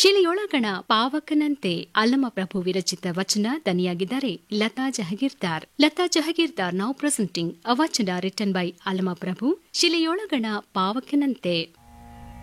ಶಿಲೆಯೊಳಗಣ ಪಾವಕನಂತೆ ಅಲ್ಲಮಪ್ರಭು ವಿರಚಿತ ವಚನ ದನಿಯಾಗಿದ್ದಾರೆ Lata Jahagirdar. Lata Jahagirdar now presenting ಅ ವಚನ written by Allamaprabhu. ಶಿಲೆಯೊಳಗಣ ಪಾವಕನಂತೆ.